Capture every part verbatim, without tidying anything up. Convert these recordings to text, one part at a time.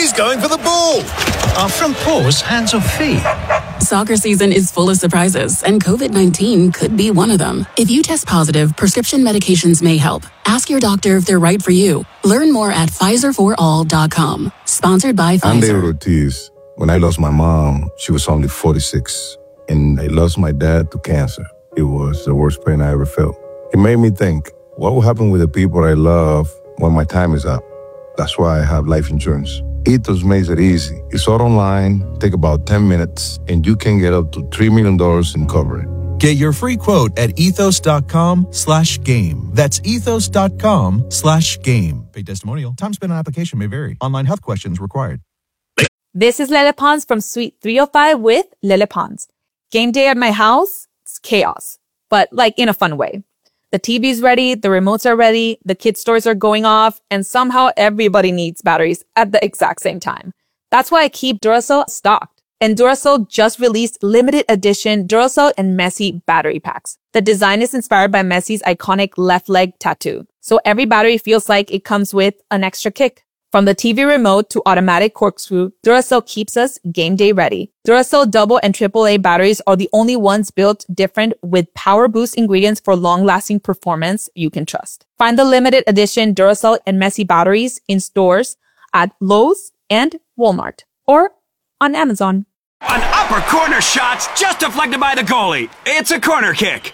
He's going for the ball. Are front paws hands or feet? Soccer season is full of surprises, and COVID nineteen could be one of them. If you test positive, prescription medications may help. Ask your doctor if they're right for you. Learn more at Pfizer for all dot com. Sponsored by Pfizer. I'm David Ortiz. When I lost my mom, she was only forty-six, and I lost my dad to cancer. It was the worst pain I ever felt. It made me think, what will happen with the people I love when my time is up? That's why I have life insurance. Ethos makes it easy. It's all online, take about ten minutes, and you can get up to three million dollars in coverage. Get your free quote at ethos.com slash game. That's ethos.com slash game. Paid testimonial. Time spent on application may vary. Online health questions required. This is Lele Pons from Suite three oh five with Lele Pons. Game day at my house, it's chaos, but like in a fun way. The T V's ready, the remotes are ready, the kids' toys are going off, and somehow everybody needs batteries at the exact same time. That's why I keep Duracell stocked. And Duracell just released limited edition Duracell and Messi battery packs. The design is inspired by Messi's iconic left leg tattoo. So every battery feels like it comes with an extra kick. From the T V remote to automatic corkscrew, Duracell keeps us game day ready. Duracell double and triple A batteries are the only ones built different with power boost ingredients for long-lasting performance you can trust. Find the limited edition Duracell and Messi batteries in stores at Lowe's and Walmart or on Amazon. An upper corner shot's just deflected by the goalie. It's a corner kick.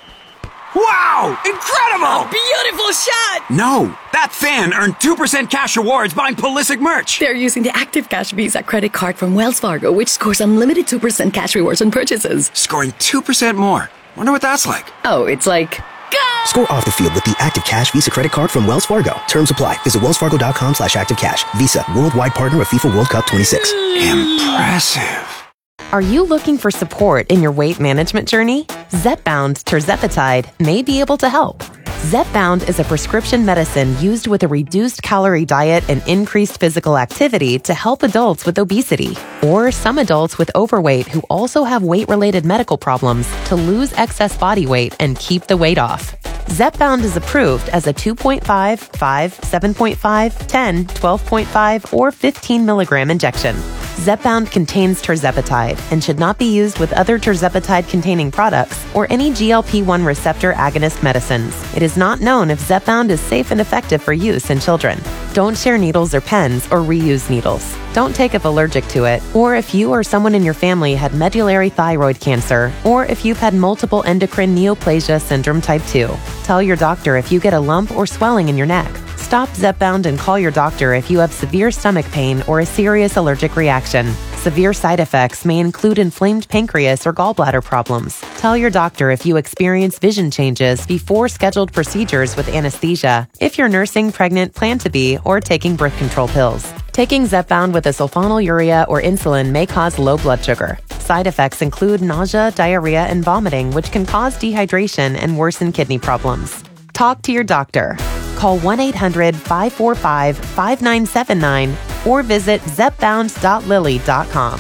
Wow! Incredible! A beautiful shot! No, that fan earned two percent cash rewards buying Pulisic merch. They're using the Active Cash Visa credit card from Wells Fargo, which scores unlimited two percent cash rewards on purchases. Scoring two percent more. Wonder what that's like. Oh, it's like... Go! Score off the field with the Active Cash Visa credit card from Wells Fargo. Terms apply. Visit wellsfargo.com slash activecash. Visa, worldwide partner of FIFA World Cup twenty-six. Impressive. Are you looking for support in your weight management journey? Zepbound tirzepatide may be able to help. Zepbound is a prescription medicine used with a reduced calorie diet and increased physical activity to help adults with obesity or some adults with overweight who also have weight-related medical problems to lose excess body weight and keep the weight off. Zepbound is approved as a two point five, five, seven point five, ten, twelve point five, or fifteen milligram injection. Zepbound contains tirzepatide and should not be used with other tirzepatide-containing products or any G L P one receptor agonist medicines. It is not known if Zepbound is safe and effective for use in children. Don't share needles or pens or reuse needles. Don't take if allergic to it, or if you or someone in your family had medullary thyroid cancer, or if you've had multiple endocrine neoplasia syndrome type two. Tell your doctor if you get a lump or swelling in your neck. Stop Zepbound and call your doctor if you have severe stomach pain or a serious allergic reaction. Severe side effects may include inflamed pancreas or gallbladder problems. Tell your doctor if you experience vision changes before scheduled procedures with anesthesia, if you're nursing, pregnant, plan to be, or taking birth control pills. Taking Zepbound with a sulfonylurea or insulin may cause low blood sugar. Side effects include nausea, diarrhea, and vomiting, which can cause dehydration and worsen kidney problems. Talk to your doctor. Call one eight hundred, five four five, five nine seven nine or visit zepbound dot lilly dot com.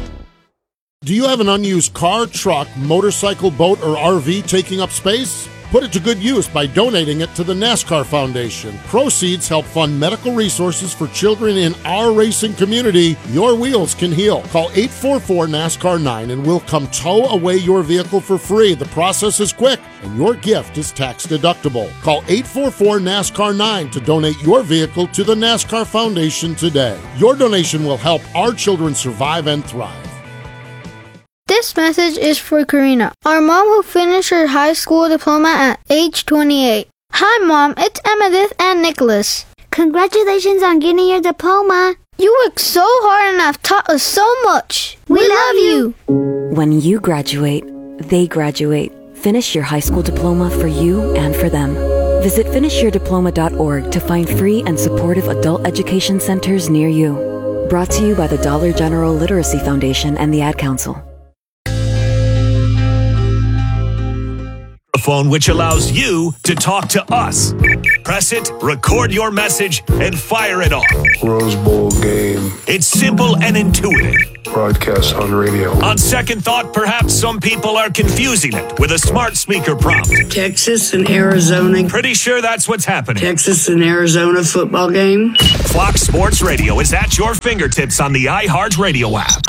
Do you have an unused car, truck, motorcycle, boat, or R V taking up space? Put it to good use by donating it to the NASCAR Foundation. Proceeds help fund medical resources for children in our racing community. Your wheels can heal. Call eight four four NASCAR nine and we'll come tow away your vehicle for free. The process is quick and your gift is tax deductible. Call eight four four NASCAR nine to donate your vehicle to the NASCAR Foundation today. Your donation will help our children survive and thrive. This message is for Karina, our mom who finished her high school diploma at age twenty-eight. Hi, Mom. It's Emmettith and Nicholas. Congratulations on getting your diploma. You worked so hard and have taught us so much. We, we love you. When you graduate, they graduate. Finish your high school diploma for you and for them. Visit finish your diploma dot org to find free and supportive adult education centers near you. Brought to you by the Dollar General Literacy Foundation and the Ad Council. Phone which allows you to talk to us. Press it, record your message, and fire it off. Rose Bowl game. It's simple and intuitive. Broadcast on radio. On second thought, perhaps some people are confusing it with a smart speaker prompt. Texas and Arizona. Pretty sure that's what's happening. Texas and Arizona football game. Fox Sports Radio is at your fingertips on the iHeartRadio app.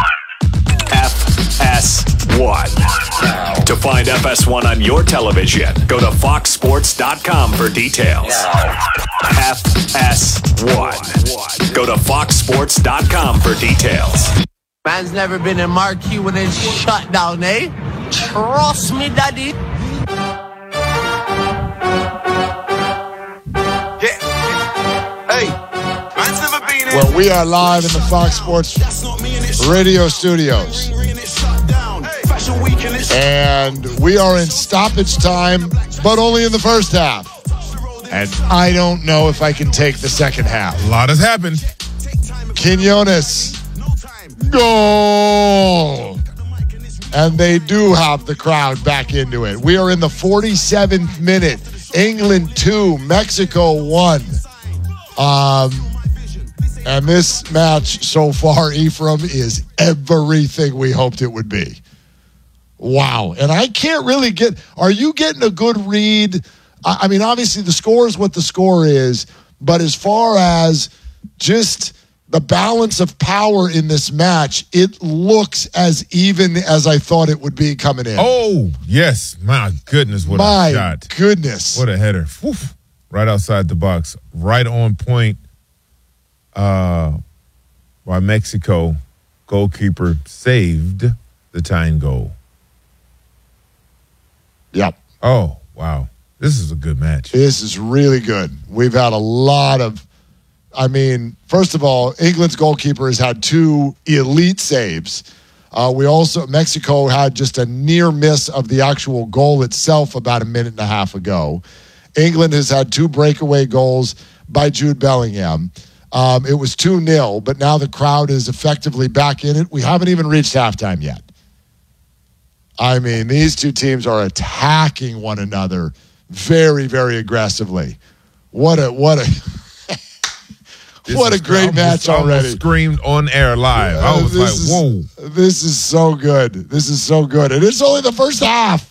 F S one. To find F S one on your television, go to fox sports dot com for details. F S one. Go to fox sports dot com for details. Man's never been in marquee when it's shut down, eh? Trust me, daddy. Yeah. Hey. Man's never been in. Well, we are live in the Fox Sports Radio studios. And we are in stoppage time, but only in the first half. And I don't know if I can take the second half. A lot has happened. Quinones. Goal! And they do have the crowd back into it. We are in the forty-seventh minute. England two, Mexico one. Um, and this match so far, Ephraim, is everything we hoped it would be. Wow. And I can't really get, are you getting a good read? I, I mean, obviously the score is what the score is, but as far as just the balance of power in this match, it looks as even as I thought it would be coming in. Oh, yes. My goodness, what My a shot. goodness. What a header. Woof. Right outside the box. Right on point uh, by Mexico. Goalkeeper saved the tying goal. Yep. Oh, wow. This is a good match. This is really good. We've had a lot of, I mean, first of all, England's goalkeeper has had two elite saves. Uh, we also, Mexico had just a near miss of the actual goal itself about a minute and a half ago. England has had two breakaway goals by Jude Bellingham. Um, it was two nil, but now the crowd is effectively back in it. We haven't even reached halftime yet. I mean, these two teams are attacking one another very, very aggressively. What a what a what a great match already! Screamed on air live. I was uh, like, is, "Whoa!" This is so good. This is so good, and it's only the first half.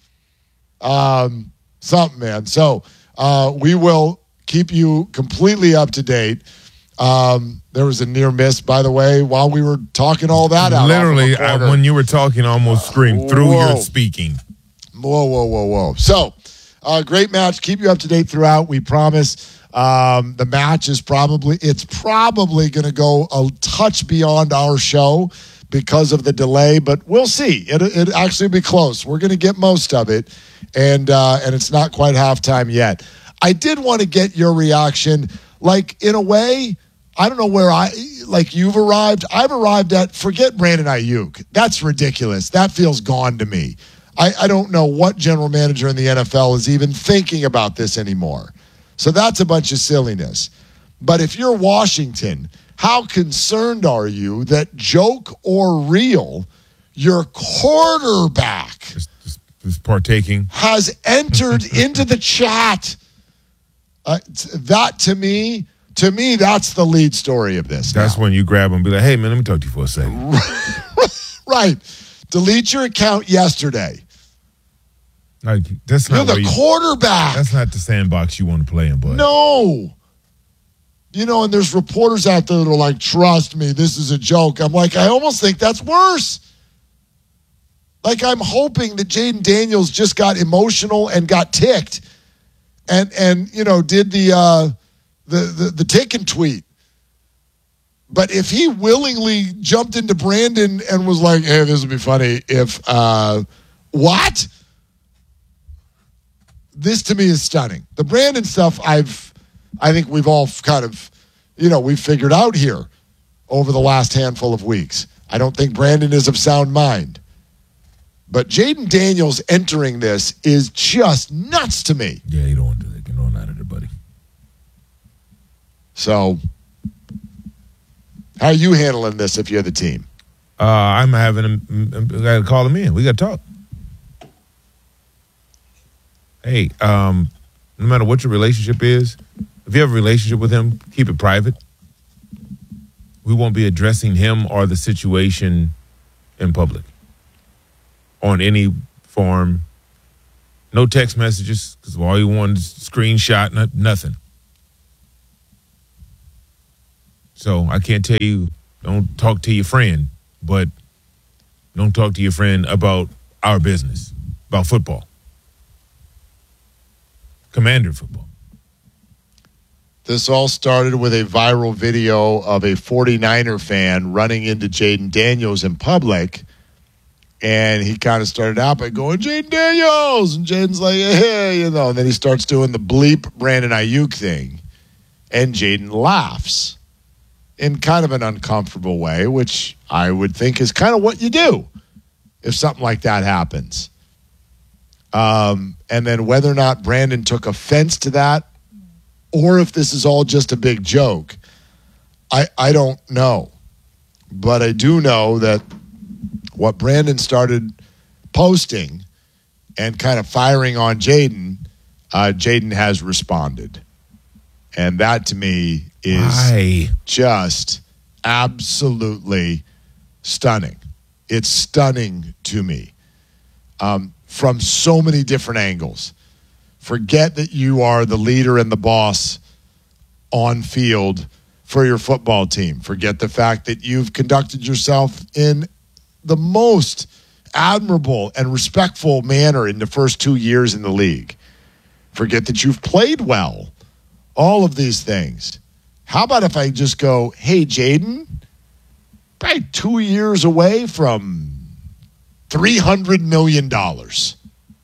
Um, something, man. So uh, we will keep you completely up to date. Um, there was a near miss, by the way, while we were talking all that out. Literally, I, when you were talking, I almost screamed through Whoa. your speaking. Whoa, whoa, whoa, whoa. So, uh, great match. Keep you up to date throughout. We promise. Um, the match is probably, it's probably going to go a touch beyond our show because of the delay, but we'll see. It, it actually be close. We're going to get most of it, and uh, and it's not quite halftime yet. I did want to get your reaction. Like, in a way, I don't know where I, like you've arrived. I've arrived at, forget Brandon Ayuk. That's ridiculous. That feels gone to me. I, I don't know what general manager in the N F L is even thinking about this anymore. So that's a bunch of silliness. But if you're Washington, how concerned are you that, joke or real, your quarterback is, is, is partaking has entered into the chat? Uh, that to me, to me, that's the lead story of this. That's now. When you grab them and be like, "Hey, man, let me talk to you for a second." Right. Delete your account yesterday. Like, that's You're not the you, quarterback. That's not the sandbox you want to play in, bud. No. You know, and there's reporters out there that are like, "Trust me, this is a joke." I'm like, I almost think that's worse. Like, I'm hoping that Jaden Daniels just got emotional and got ticked. And, and you know, did the, uh, the, the, the tick and tweet. But if he willingly jumped into Brandon and was like, "Hey, this would be funny if, uh, what?" This to me is stunning. The Brandon stuff, I've, I think we've all kind of, you know, we've figured out here over the last handful of weeks. I don't think Brandon is of sound mind. But Jaden Daniels entering this is just nuts to me. Yeah, you don't want to do that. Get on out of there, buddy. So, how are you handling this if you're the team? Uh, I'm having him, I got to call him in. We got to talk. Hey, um, no matter what your relationship is, if you have a relationship with him, keep it private. We we won't be addressing him or the situation in public on any form. No text messages, because all you want is screenshot, not, nothing. So I can't tell you, don't talk to your friend, but don't talk to your friend about our business, about football. Commander football. This all started with a viral video of a 49er fan running into Jayden Daniels in public. And he kind of started out by going, Jayden Daniels! And Jayden's like, hey, you know. And then he starts doing the bleep Brandon Ayuk thing. And Jayden laughs in kind of an uncomfortable way, which I would think is kind of what you do if something like that happens. Um, and then whether or not Brandon took offense to that or if this is all just a big joke, I, I don't know. But I do know that what Brandon started posting and kind of firing on Jayden, uh, Jayden has responded. And that to me is Why? just absolutely stunning. It's stunning to me um, from so many different angles. Forget that you are the leader and the boss on field for your football team. Forget the fact that you've conducted yourself in the most admirable and respectful manner in the first two years in the league. Forget that you've played well. All of these things. How about if I just go, hey, Jayden, probably two years away from three hundred million dollars.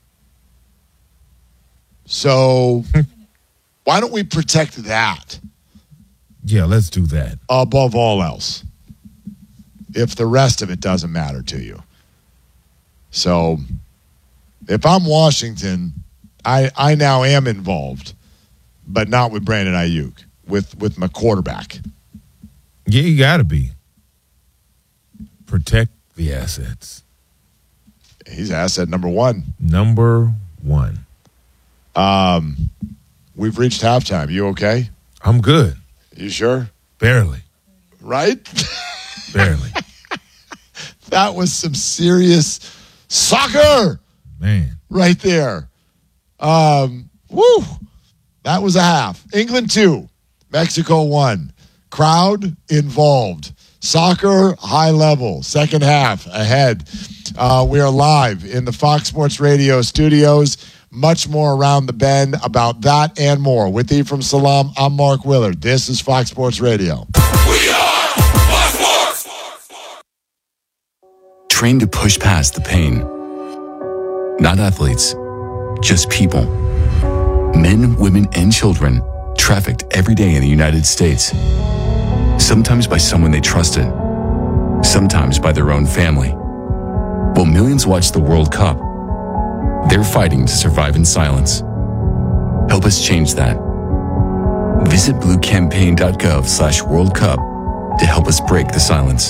So why don't we protect that? Yeah, let's do that. Above all else. If the rest of it doesn't matter to you. So if I'm Washington, I, I now am involved, but not with Brandon Ayuk, with, with my quarterback. Yeah, you got to be. Protect the assets. He's asset number one. Number one. Um, we've reached halftime. You okay? I'm good. You sure? Barely. Right? Barely. That was some serious soccer. Man. Right there. Um, woo. That was a half. England two. Mexico one. Crowd involved. Soccer, high level. Second half ahead. Uh, we are live in the Fox Sports Radio studios. Much more around the bend about that and more. With you from Salam, I'm Mark Willard. This is Fox Sports Radio. We are Fox Sports! Trained to push past the pain. Not athletes, just people. Men, women, and children trafficked every day in the United States. Sometimes by someone they trusted. Sometimes by their own family. While millions watch the World Cup, they're fighting to survive in silence. Help us change that. Visit bluecampaign.gov slash World Cup to help us break the silence.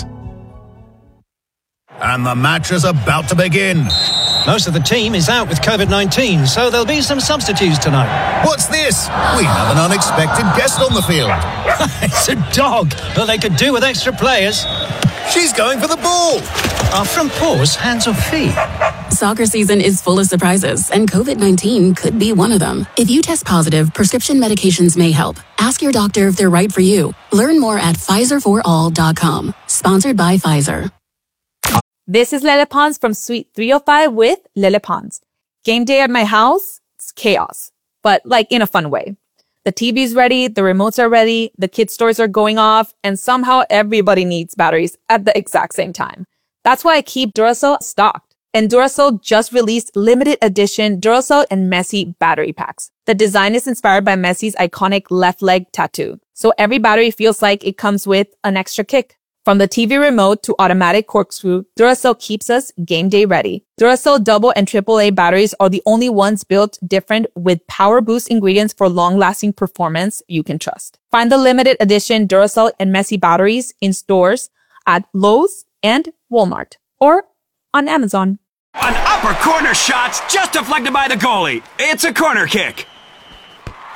And the match is about to begin. Most of the team is out with COVID nineteen, so there'll be some substitutes tonight. What's this? We have an unexpected guest on the field. It's a dog, but they could do with extra players. She's going for the ball. Are front paws, hands or feet? Soccer season is full of surprises, and COVID nineteen could be one of them. If you test positive, prescription medications may help. Ask your doctor if they're right for you. Learn more at Pfizer for all dot com. Sponsored by Pfizer. This is Lele Pons from Suite three oh five with Lele Pons. Game day at my house, it's chaos, but like in a fun way. The T V's ready, the remotes are ready, the kids' stores are going off, and somehow everybody needs batteries at the exact same time. That's why I keep Duracell stocked. And Duracell just released limited edition Duracell and Messi battery packs. The design is inspired by Messi's iconic left leg tattoo. So every battery feels like it comes with an extra kick. From the T V remote to automatic corkscrew, Duracell keeps us game day ready. Duracell double and triple A batteries are the only ones built different with power boost ingredients for long-lasting performance you can trust. Find the limited edition Duracell and Messi batteries in stores at Lowe's and Walmart or on Amazon. An upper corner shot's just deflected by the goalie. It's a corner kick.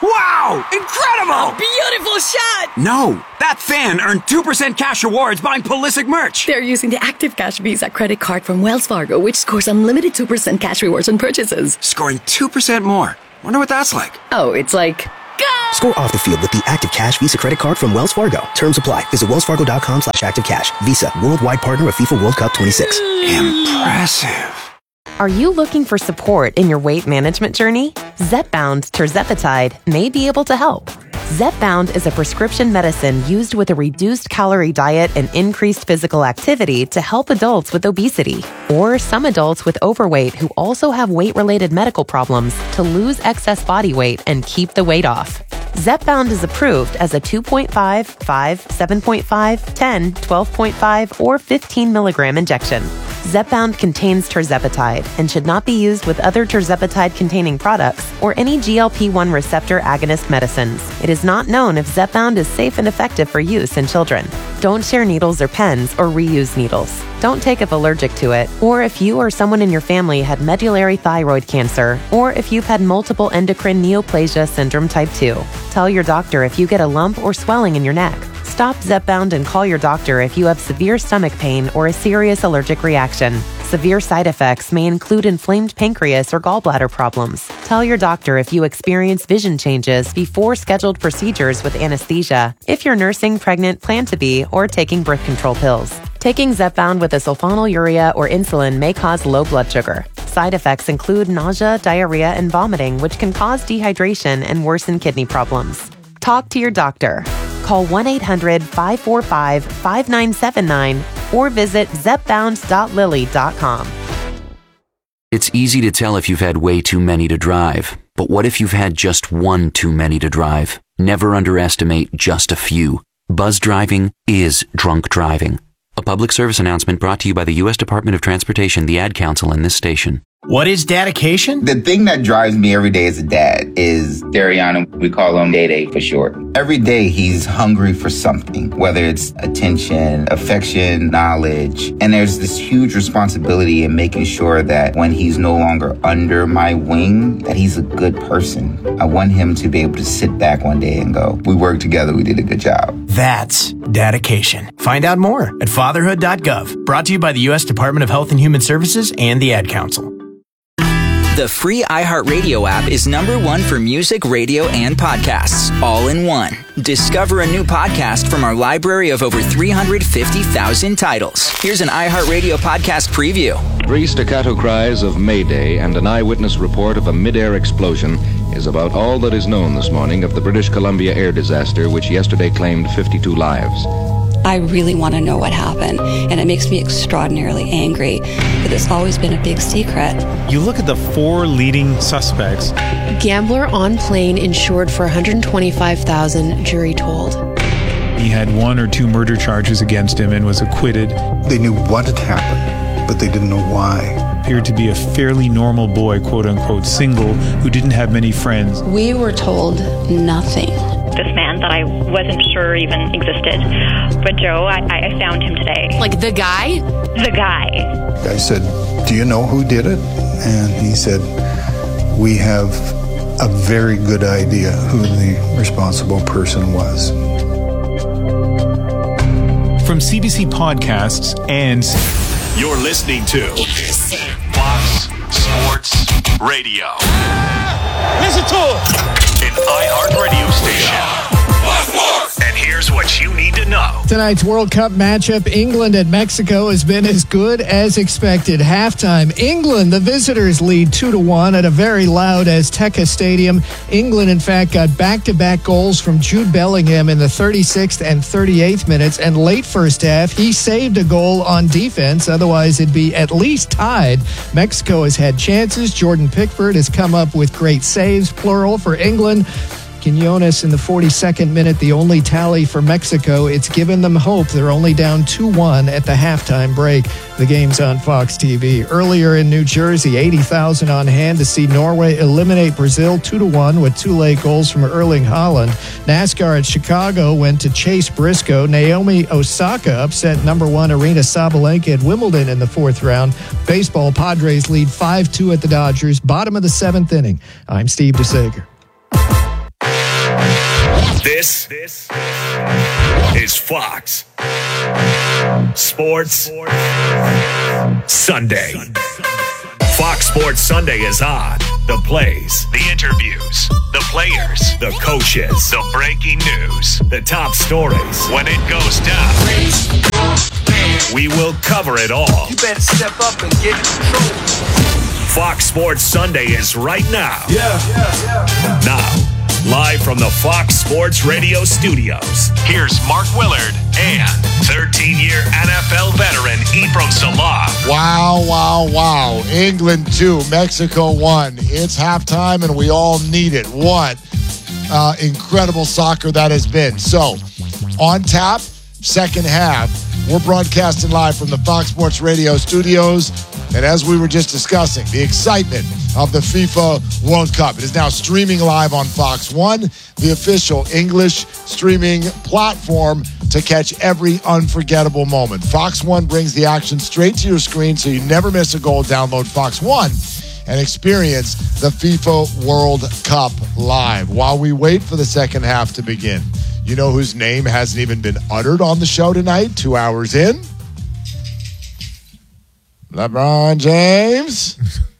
Wow! Incredible! Beautiful shot! No, that fan earned two percent cash rewards buying Pulisic merch. They're using the Active Cash Visa credit card from Wells Fargo, which scores unlimited two percent cash rewards on purchases. Scoring two percent more. Wonder what that's like. Oh, it's like... Go! Score off the field with the Active Cash Visa credit card from Wells Fargo. Terms apply. Visit wellsfargo.com slash active cash. Visa, worldwide partner of FIFA World Cup twenty-six. Impressive. Are you looking for support in your weight management journey? Zepbound tirzepatide may be able to help. Zepbound is a prescription medicine used with a reduced calorie diet and increased physical activity to help adults with obesity or some adults with overweight who also have weight-related medical problems to lose excess body weight and keep the weight off. Zepbound is approved as a two point five, five, seven point five, ten, twelve point five, or fifteen milligram injection. Zepbound contains tirzepatide and should not be used with other tirzepatide-containing products or any G L P one receptor agonist medicines. It is not known if Zepbound is safe and effective for use in children. Don't share needles or pens or reuse needles. Don't take if allergic to it, or if you or someone in your family had medullary thyroid cancer, or if you've had multiple endocrine neoplasia syndrome type two. Tell your doctor if you get a lump or swelling in your neck. Stop Zepbound and call your doctor if you have severe stomach pain or a serious allergic reaction. Severe side effects may include inflamed pancreas or gallbladder problems. Tell your doctor if you experience vision changes before scheduled procedures with anesthesia, if you're nursing, pregnant, plan to be, or taking birth control pills. Taking Zepbound with a sulfonylurea or insulin may cause low blood sugar. Side effects include nausea, diarrhea, and vomiting, which can cause dehydration and worsen kidney problems. Talk to your doctor. Call one eight hundred, five four five, five nine seven nine or visit zepbound dot lilly dot com. It's easy to tell if you've had way too many to drive. But what if you've had just one too many to drive? Never underestimate just a few. Buzz driving is drunk driving. A public service announcement brought to you by the U S Department of Transportation, the Ad Council, and this station. What is dedication? The thing that drives me every day as a dad is Dariana. We call him Day Day for short. Every day he's hungry for something, whether it's attention, affection, knowledge. And there's this huge responsibility in making sure that when he's no longer under my wing, that he's a good person. I want him to be able to sit back one day and go, we worked together, we did a good job. That's dedication. Find out more at fatherhood dot gov. Brought to you by the U S Department of Health and Human Services and the Ad Council. The free iHeartRadio app is number one for music, radio, and podcasts, all in one. Discover a new podcast from our library of over three hundred fifty thousand titles. Here's an iHeartRadio podcast preview. Three staccato cries of Mayday and an eyewitness report of a mid-air explosion is about all that is known this morning of the British Columbia air disaster, which yesterday claimed fifty-two lives. I really want to know what happened, and it makes me extraordinarily angry that it's always been a big secret. You look at the four leading suspects. Gambler on plane insured for one hundred twenty-five thousand dollars, jury told. He had one or two murder charges against him and was acquitted. They knew what had happened, but they didn't know why. Appeared to be a fairly normal boy, quote unquote, single, who didn't have many friends. We were told nothing. This man that I wasn't sure even existed. But Joe, I, I found him today. Like the guy? The guy. I said, do you know who did it? And he said, we have a very good idea who the responsible person was. From C B C Podcasts and... You're listening to Fox Sports Radio. Listen to it. An iHeart radio station. And here's what you need to know. Tonight's World Cup matchup, England and Mexico, has been as good as expected. Halftime, England, the visitors, lead two to one at a very loud Azteca Stadium. England, in fact, got back-to-back goals from Jude Bellingham in the thirty-sixth and thirty-eighth minutes. And late first half, he saved a goal on defense. Otherwise, it'd be at least tied. Mexico has had chances. Jordan Pickford has come up with great saves, plural, for England. Quinones in the forty-second minute, the only tally for Mexico. It's given them hope. They're only down two one at the halftime break. The game's on Fox T V. Earlier in New Jersey, eighty thousand on hand to see Norway eliminate Brazil two to one with two late goals from Erling Haaland. NASCAR at Chicago went to Chase Briscoe. Naomi Osaka upset number one Arena Sabalenka at Wimbledon in the fourth round. Baseball, Padres lead five two at the Dodgers. Bottom of the seventh inning. I'm Steve DeSager. This, this is Fox Sports Sunday. Fox Sports Sunday is on. The plays, the interviews, the players, the coaches, the breaking news, the top stories. When it goes down, we will cover it all. You better step up and get in control. Fox Sports Sunday is right now. Yeah, yeah, yeah. Now, live from the Fox Sports Radio studios, here's Mark Willard and thirteen-year N F L veteran Ephraim Salah. Wow, wow, wow. England two, Mexico one. It's halftime, and we all need it. What uh, incredible soccer that has been. So, on tap, second half. We're broadcasting live from the Fox Sports Radio studios. And as we were just discussing, the excitement of the FIFA World Cup. It is now streaming live on Fox One, the official English streaming platform to catch every unforgettable moment. Fox One brings the action straight to your screen so you never miss a goal. Download Fox One and experience the FIFA World Cup live. While we wait for the second half to begin, you know whose name hasn't even been uttered on the show tonight, two hours in? LeBron James.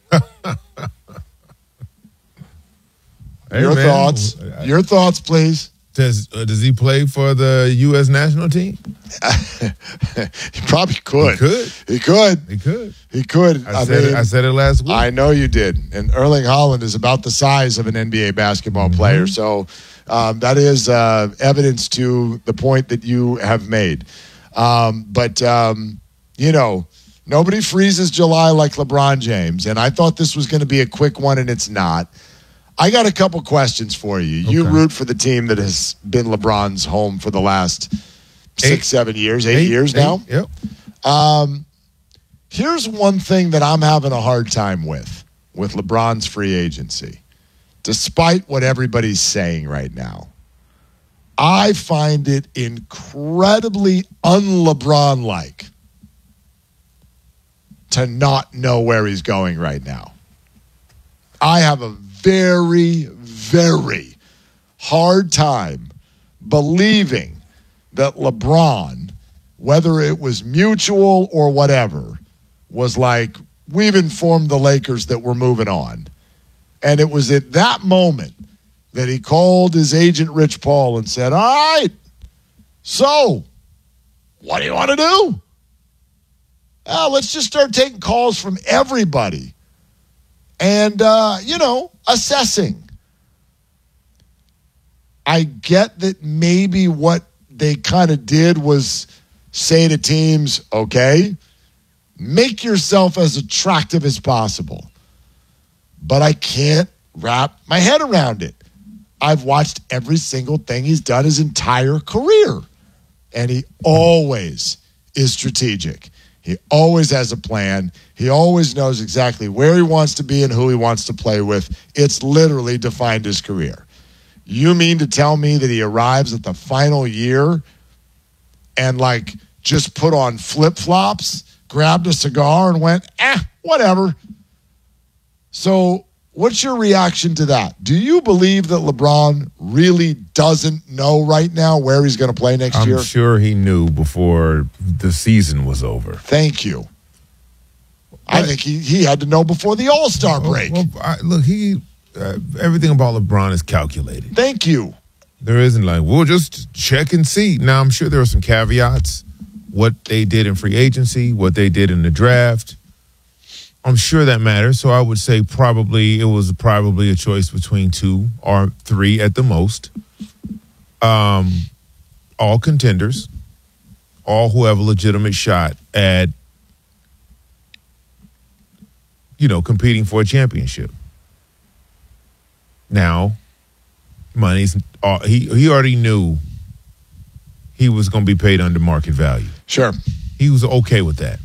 Hey, Your man. thoughts. Your thoughts, please. Does uh, does he play for the U S national team? He probably could. He could. He could. He could. He could. I, I said mean, it, I said it last week. I know you did. And Erling Haaland is about the size of an N B A basketball mm-hmm. player. So um, that is uh, evidence to the point that you have made. Um, but, um, you know, nobody freezes July like LeBron James. And I thought this was going to be a quick one, and it's not. I got a couple questions for you. Okay. You root for the team that has been LeBron's home for the last six, eight. seven years, eight, eight years now. Eight, yep. Um, here's one thing that I'm having a hard time with, with LeBron's free agency, despite what everybody's saying right now. I find it incredibly un-LeBron-like to not know where he's going right now. I have a very, very hard time believing that LeBron, whether it was mutual or whatever, was like, we've informed the Lakers that we're moving on. And it was at that moment that he called his agent, Rich Paul, and said, all right, so what do you want to do? Uh, let's just start taking calls from everybody and, uh, you know, assessing. I get that maybe what they kind of did was say to teams, okay, make yourself as attractive as possible. But I can't wrap my head around it. I've watched every single thing he's done his entire career, and he always is strategic. He always has a plan. He always knows exactly where he wants to be and who he wants to play with. It's literally defined his career. You mean to tell me that he arrives at the final year and, like, just put on flip-flops, grabbed a cigar, and went, eh, whatever. So what's your reaction to that? Do you believe that LeBron really doesn't know right now where he's going to play next I'm year? I'm sure he knew before the season was over. Thank you. I think he, he had to know before the All-Star break. Well, well I, look, he uh, everything about LeBron is calculated. Thank you. There isn't like, we'll just check and see. Now, I'm sure there are some caveats. What they did in free agency, what they did in the draft. I'm sure that matters. So I would say probably it was probably a choice between two or three at the most. Um, all contenders, all who have a legitimate shot at, you know, competing for a championship. Now, money's uh, he he already knew he was going to be paid under market value. Sure, he was okay with that.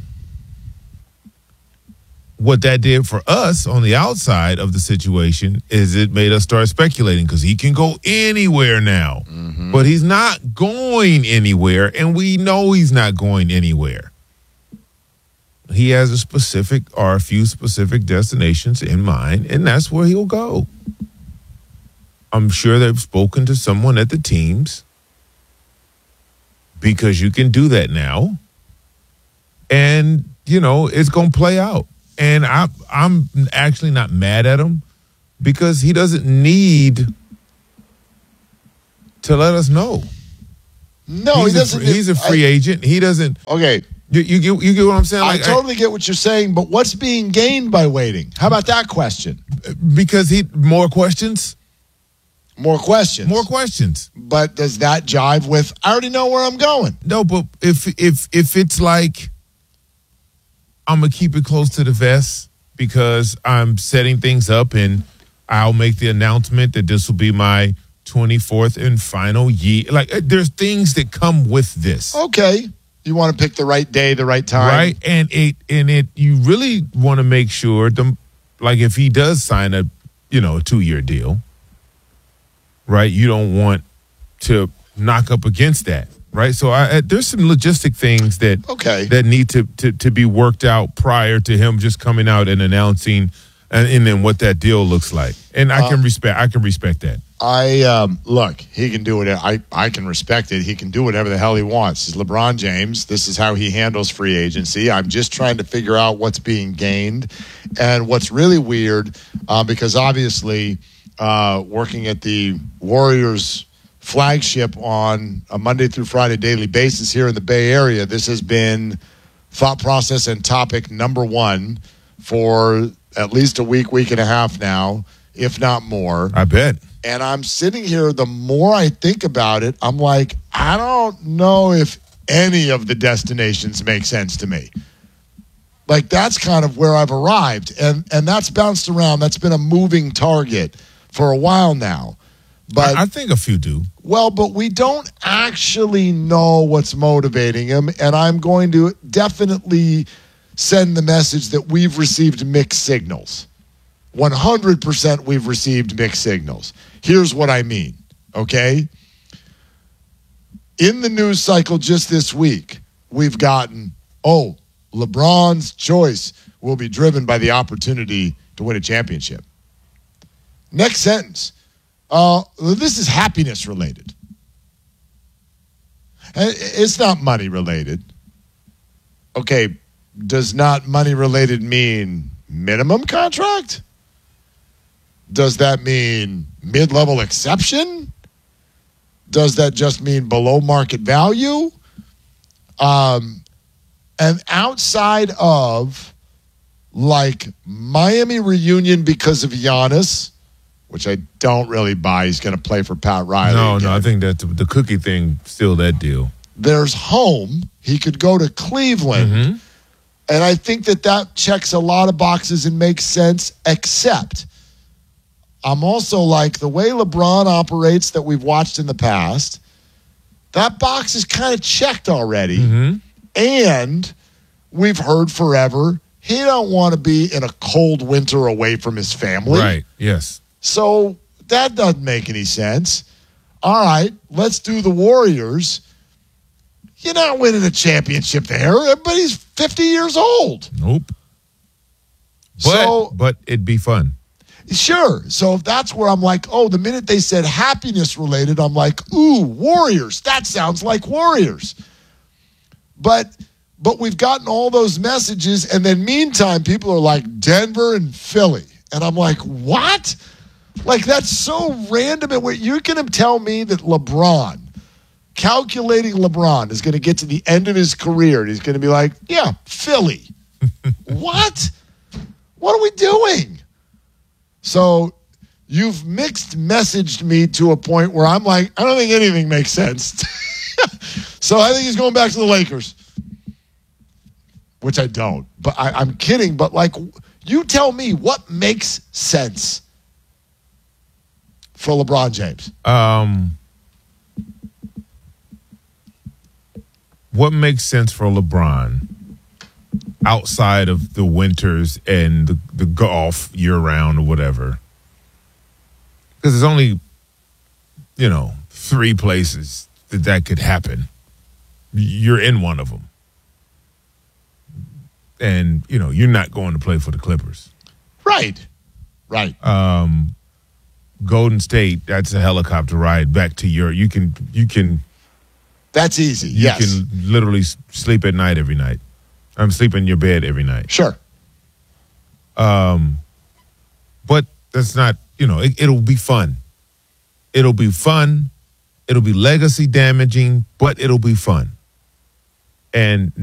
What that did for us on the outside of the situation is it made us start speculating because he can go anywhere now. Mm-hmm. But he's not going anywhere, and we know he's not going anywhere. He has a specific or a few specific destinations in mind, and that's where he'll go. I'm sure they've spoken to someone at the teams because you can do that now. And, you know, it's going to play out. And I, I'm actually not mad at him because he doesn't need to let us know. No, he's he doesn't. A, he's a free I, agent. He doesn't. Okay. You, you, get, you get what I'm saying? Like, I totally I, get what you're saying, but what's being gained by waiting? How about that question? Because he more questions? More questions. More questions. But does that jive with, I already know where I'm going? No, but if if if it's like, I'm going to keep it close to the vest because I'm setting things up and I'll make the announcement that this will be my twenty-fourth and final year. Like, there's things that come with this. Okay. You want to pick the right day, the right time. Right. And it, and it, you really want to make sure, the, like if he does sign a, you know, a two-year deal, right, you don't want to knock up against that. Right. So I, there's some logistic things that, okay. that need to, to, to be worked out prior to him just coming out and announcing and, and then what that deal looks like. And I uh, can respect, I can respect that. I um, look, he can do it. I, I can respect it. He can do whatever the hell he wants. He's LeBron James. This is how he handles free agency. I'm just trying to figure out what's being gained. And what's really weird, uh, because obviously uh, working at the Warriors flagship on a Monday through Friday daily basis here in the Bay Area, this has been thought process and topic number one for at least a week, week and a half now, if not more. I bet. And I'm sitting here, the more I think about it, I'm like, I don't know if any of the destinations make sense to me. Like, that's kind of where I've arrived. And and that's bounced around. That's been a moving target for a while now. But I, I think a few do. Well, but we don't actually know what's motivating him. And I'm going to definitely send the message that we've received mixed signals. one hundred percent we've received mixed signals. Here's what I mean, okay? In the news cycle just this week, we've gotten, oh, LeBron's choice will be driven by the opportunity to win a championship. Next sentence, uh, this is happiness related. It's not money related. Okay, does not money related mean minimum contract? Does that mean mid-level exception? Does that just mean below market value? Um, and outside of like Miami reunion because of Giannis, which I don't really buy. He's going to play for Pat Riley. No, again. no, I think that the cookie thing, still that deal. There's home. He could go to Cleveland. Mm-hmm. And I think that that checks a lot of boxes and makes sense, except I'm also like the way LeBron operates that we've watched in the past, that box is kind of checked already. Mm-hmm. And we've heard forever he don't want to be in a cold winter away from his family. Right, yes. So that doesn't make any sense. All right, let's do the Warriors. You're not winning a championship there. Everybody's fifty years old. Nope. But, so, but it'd be fun. Sure. So if that's where I'm like, oh, the minute they said happiness related, I'm like, ooh, Warriors. That sounds like Warriors. But but we've gotten all those messages, and then meantime, people are like Denver and Philly. And I'm like, what? Like, that's so random. And you're going to tell me that LeBron, calculating LeBron, is going to get to the end of his career, and he's going to be like, yeah, Philly. What? What are we doing? So you've mixed messaged me to a point where I'm like, I don't think anything makes sense. So I think he's going back to the Lakers, which I don't. But I, I'm kidding. But, like, you tell me what makes sense for LeBron James. Um, what makes sense for LeBron outside of the winters and the, the golf year-round or whatever? Because there's only, you know, three places that that could happen. You're in one of them. And, you know, you're not going to play for the Clippers. Right. Right. Um, Golden State, that's a helicopter ride back to your. You can you can. That's easy. You yes. can literally s- sleep at night every night. I'm sleeping in your bed every night. Sure. Um, but that's not. You know, it, it'll be fun. It'll be fun. It'll be legacy damaging, but it'll be fun. And